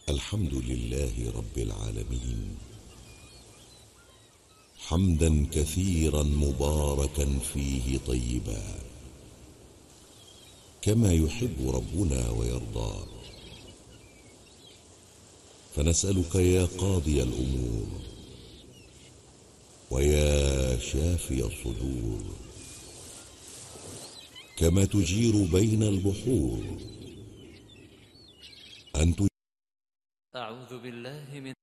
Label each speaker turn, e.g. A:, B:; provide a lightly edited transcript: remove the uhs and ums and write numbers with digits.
A: الحمد لله رب العالمين، حمدا كثيرا مباركا فيه طيبا، كما يحب ربنا ويرضى. فنسألك يا قاضي الأمور ويا شافي الصدور، كما تجير بين البحور أن
B: أعوذ بالله من